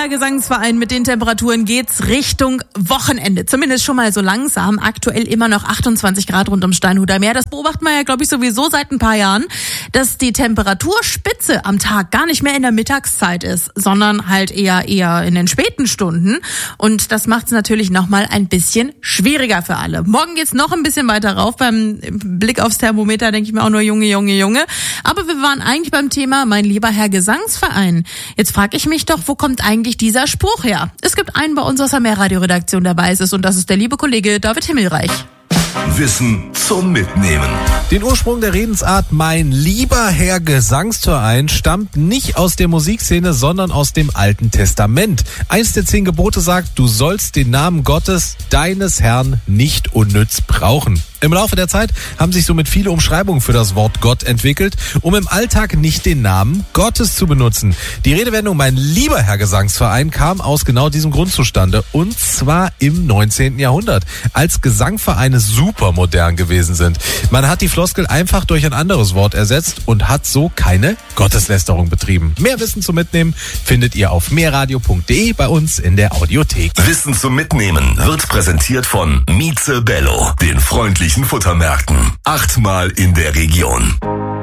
Herr Gesangsverein, mit den Temperaturen geht's Richtung Wochenende. Zumindest schon mal so langsam. Aktuell immer noch 28 Grad rund ums Steinhuder Meer. Das beobachten wir ja, glaube ich, sowieso seit ein paar Jahren, dass die Temperaturspitze am Tag gar nicht mehr in der Mittagszeit ist, sondern halt eher in den späten Stunden. Und das macht's natürlich nochmal ein bisschen schwieriger für alle. Morgen geht's noch ein bisschen weiter rauf. Beim Blick aufs Thermometer denke ich mir auch nur Junge. Aber wir waren eigentlich beim Thema, mein lieber Herr Gesangsverein. Jetzt frage ich mich doch, wo kommt eigentlich dieser Spruch her? Es gibt einen bei uns aus der Mehrradio-Redaktion, der weiß es, und das ist der liebe Kollege David Himmelreich. Wissen zum Mitnehmen. Den Ursprung der Redensart mein lieber Herr Gesangsverein stammt nicht aus der Musikszene, sondern aus dem Alten Testament. Eins der 10 Gebote sagt, du sollst den Namen Gottes, deines Herrn, nicht unnütz brauchen. Im Laufe der Zeit haben sich somit viele Umschreibungen für das Wort Gott entwickelt, um im Alltag nicht den Namen Gottes zu benutzen. Die Redewendung mein lieber Herr Gesangsverein kam aus genau diesem Grund zustande, und zwar im 19. Jahrhundert, als Gesangvereine super modern gewesen sind. Man hat die Floskel einfach durch ein anderes Wort ersetzt und hat so keine Gotteslästerung betrieben. Mehr Wissen zum Mitnehmen findet ihr auf mehrradio.de bei uns in der Audiothek. Wissen zum Mitnehmen wird präsentiert von Mieze Bello, den freundlichen Futtermärkten. 8-mal in der Region.